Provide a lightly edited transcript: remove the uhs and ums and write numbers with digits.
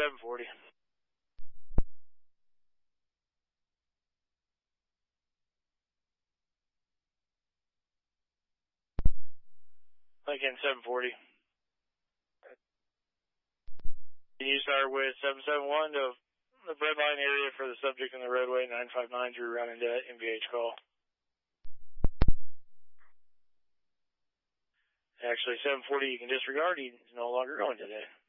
740. Lincoln 740. Can you start with 771 to the red line area for the subject in the roadway 959 through round into MVH call? Actually, 740 you can disregard. He's no longer going today.